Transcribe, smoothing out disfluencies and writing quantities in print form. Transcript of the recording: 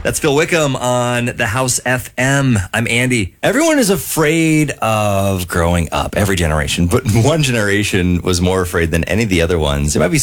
That's Phil Wickham on the House FM. I'm Andy. Everyone is afraid of growing up, every generation, but one generation was more afraid than any of the other ones. It might be